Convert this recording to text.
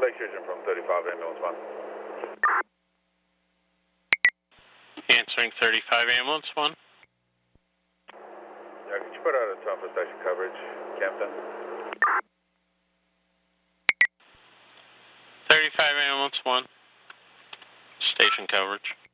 Lake Sturgeon from 35 ambulance 1. Answering 35 ambulance 1. Yeah, could you put out a Trump station coverage, Campton? 35 ambulance 1. Station coverage.